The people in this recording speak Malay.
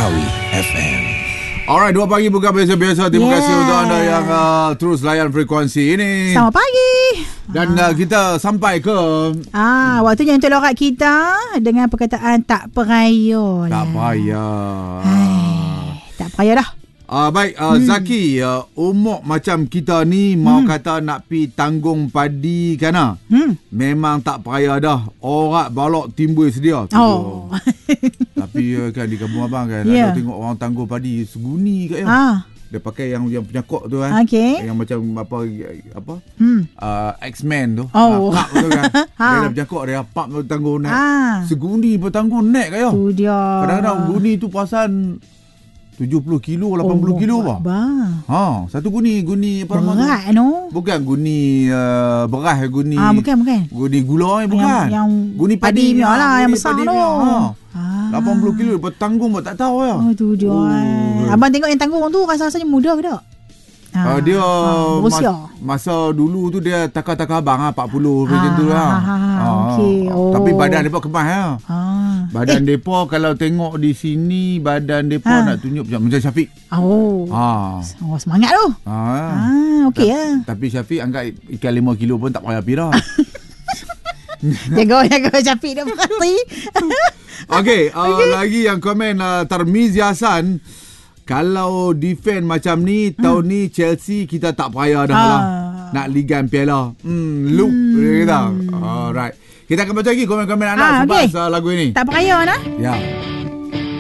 Melarawi FM. Alright, 2 pagi bukan biasa-biasa. Terima kasih untuk anda yang terus layan frekuensi ini. Selamat pagi. Dan kita sampai ke waktunya untuk lorak kita dengan perkataan tak peraya. tak payah. Tak peraya dah. Baik, Zaki, umur macam kita ni mau kata nak pi tanggung padi kan memang tak payah dah. Orang balok timbul sedia. Oh. Tapi kan di kampung abang kan ada tengok orang tanggung padi seguni kat ya. Dia pakai yang penyakok tu kan. Okey. Yang macam apa? X-Men tu. Oh. Pak tu kan. Dia ada penyakok dia pak tu tanggung naik. Seguni pun tanggung naik kat ya. Tu dia. Kadang-kadang guni tu perasan 70 kilo, 80 kilo apa? Satu guni apa nama tu? Berat no. Bukan guni beras, guni. Bukan. Guni gula bukan. Yang guni padi punya lah, yang besar tu. 80 kilo bertanggung pun tak tahu ya. Tu dia. Abang tengok yang tanggung tu rasa-rasanya muda ke tak? Dia masa dulu tu dia takar-takar abang 40 macam tu lah. Okey. Tapi badan depa kemas ya. Badan depa kalau tengok di sini badan depa nak tunjuk macam Syafiq. Semangat tu. Okey lah. Tapi Syafiq angkat ikan 5 kilo pun tak payah pi dah. Jaga Syafiq dia berhati. Okey, lagi yang komen Tarmizi Hasan. Kalau defend macam ni tahun ni Chelsea kita tak payah dah lah nak ligan piala. Loop dia kata. Alright. Kita akan baca lagi komen-komen anak selepas lagu ini. Tak payah nak? Ya.